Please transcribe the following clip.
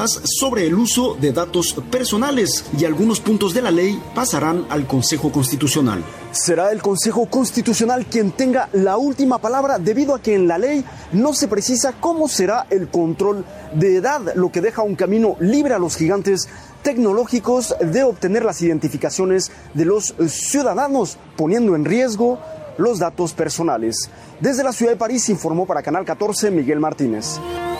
dudas sobre el uso de datos personales y algunos puntos de la ley pasarán al Consejo Constitucional. Será el Consejo Constitucional quien tenga la última palabra, debido a que en la ley no se precisa cómo será el control de edad, lo que deja un camino libre a los gigantes tecnológicos de obtener las identificaciones de los ciudadanos, poniendo en riesgo los datos personales. Desde la ciudad de París informó para Canal 14 Miguel Martínez.